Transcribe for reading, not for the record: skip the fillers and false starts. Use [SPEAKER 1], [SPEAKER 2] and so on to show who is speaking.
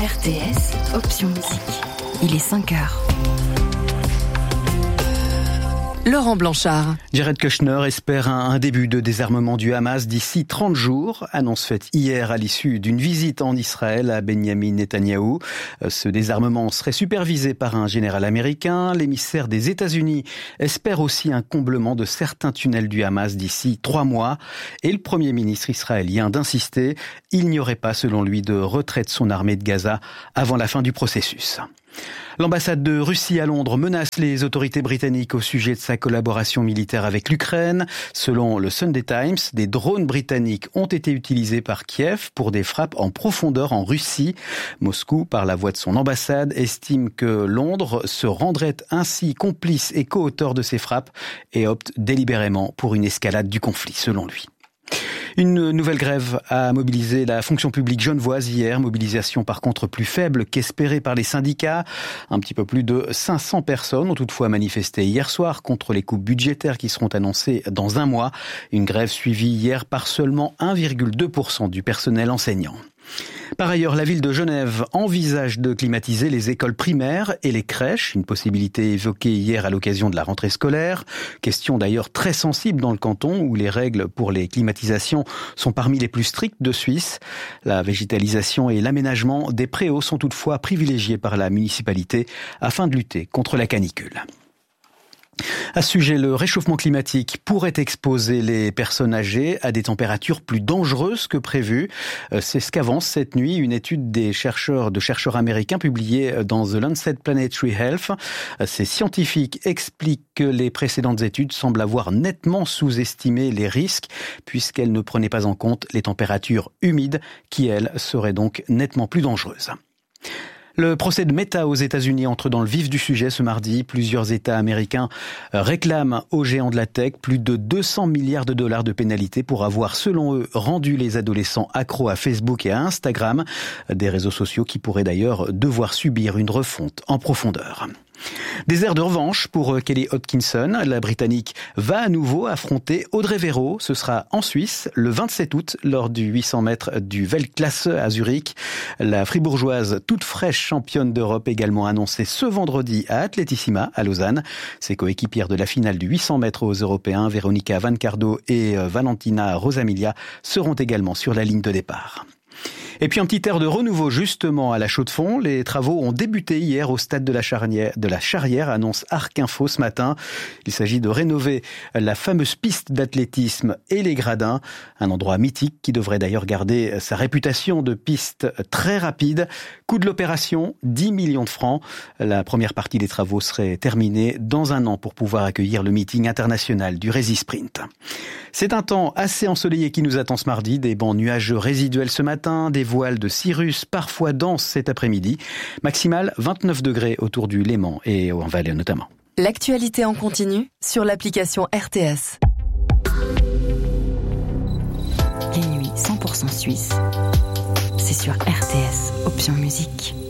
[SPEAKER 1] RTS, option musique. Il est 5h. Laurent Blanchard.
[SPEAKER 2] Jared Kushner espère un début de désarmement du Hamas d'ici 30 jours. Annonce faite hier à l'issue d'une visite en Israël à Benjamin Netanyahou. Ce désarmement serait supervisé par un général américain. L'émissaire des États-Unis espère aussi un comblement de certains tunnels du Hamas d'ici 3 mois. Et le Premier ministre israélien d'insister, il n'y aurait pas, selon lui, de retrait de son armée de Gaza avant la fin du processus. L'ambassade de Russie à Londres menace les autorités britanniques au sujet de sa collaboration militaire avec l'Ukraine. Selon le Sunday Times, des drones britanniques ont été utilisés par Kiev pour des frappes en profondeur en Russie. Moscou, par la voix de son ambassade, estime que Londres se rendrait ainsi complice et co-auteur de ces frappes et opte délibérément pour une escalade du conflit, selon lui. Une nouvelle grève a mobilisé la fonction publique genevoise hier. Mobilisation par contre plus faible qu'espérée par les syndicats. Un petit peu plus de 500 personnes ont toutefois manifesté hier soir contre les coupes budgétaires qui seront annoncées dans un mois. Une grève suivie hier par seulement 1,2% du personnel enseignant. Par ailleurs, la ville de Genève envisage de climatiser les écoles primaires et les crèches, une possibilité évoquée hier à l'occasion de la rentrée scolaire. Question d'ailleurs très sensible dans le canton où les règles pour les climatisations sont parmi les plus strictes de Suisse. La végétalisation et l'aménagement des préaux sont toutefois privilégiés par la municipalité afin de lutter contre la canicule. À ce sujet, le réchauffement climatique pourrait exposer les personnes âgées à des températures plus dangereuses que prévu. C'est ce qu'avance cette nuit une étude de chercheurs américains publiée dans The Lancet Planetary Health. Ces scientifiques expliquent que les précédentes études semblent avoir nettement sous-estimé les risques puisqu'elles ne prenaient pas en compte les températures humides qui, elles, seraient donc nettement plus dangereuses. Le procès de Meta aux États-Unis entre dans le vif du sujet ce mardi. Plusieurs États américains réclament aux géants de la tech plus de 200 milliards de dollars de pénalités pour avoir, selon eux, rendu les adolescents accros à Facebook et à Instagram, des réseaux sociaux qui pourraient d'ailleurs devoir subir une refonte en profondeur. Des airs de revanche pour Kelly Hodgkinson. La Britannique va à nouveau affronter Audrey Verreau. Ce sera en Suisse le 27 août lors du 800 mètres du Weltklasse à Zurich. La fribourgeoise toute fraîche championne d'Europe également annoncée ce vendredi à Atletissima à Lausanne. Ses coéquipières de la finale du 800 mètres aux Européens, Veronica Vancardo et Valentina Rosamilia, seront également sur la ligne de départ. Et puis un petit air de renouveau justement à la Chaux-de-Fonds. Les travaux ont débuté hier au stade de la Charrière, annonce Arc Info ce matin. Il s'agit de rénover la fameuse piste d'athlétisme et les gradins, un endroit mythique qui devrait d'ailleurs garder sa réputation de piste très rapide. Coût de l'opération, 10 millions de francs. La première partie des travaux serait terminée dans un an pour pouvoir accueillir le meeting international du Résisprint. C'est un temps assez ensoleillé qui nous attend ce mardi, des bancs nuageux résiduels ce matin, des voiles de cirrus parfois denses cet après-midi. Maximale 29 degrés autour du Léman et en Valais notamment.
[SPEAKER 1] L'actualité en continu sur l'application RTS. Les nuits 100% suisses, c'est sur RTS, option musique.